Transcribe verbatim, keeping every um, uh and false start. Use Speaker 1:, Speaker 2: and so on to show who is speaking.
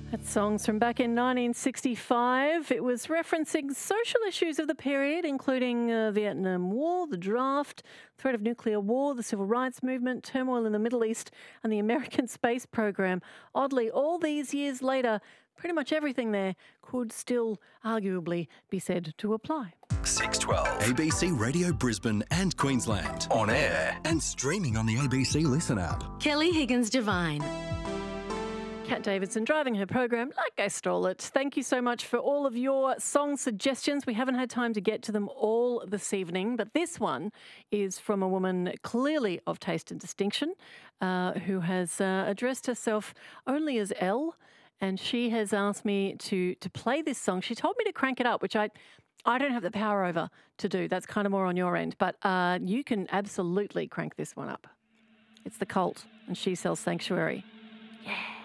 Speaker 1: That's songs from back in nineteen sixty-five. It was referencing social issues of the period, including uh, Vietnam War, the draft, threat of nuclear war, the civil rights movement, turmoil in the Middle East, and the American space program. Oddly, all these years later, pretty much everything there could still arguably be said to apply.
Speaker 2: six twelve. A B C Radio Brisbane and Queensland. On air and streaming on the A B C Listen app.
Speaker 3: Kelly Higgins-Devine.
Speaker 1: Kat Davidson driving her program like I stole it. Thank you so much for all of your song suggestions. We haven't had time to get to them all this evening, but this one is from a woman clearly of taste and distinction uh, who has uh, addressed herself only as Elle, and she has asked me to to play this song. She told me to crank it up, which I I don't have the power over to do. That's kind of more on your end, but uh, you can absolutely crank this one up. It's The Cult, and She Sells Sanctuary. Yeah.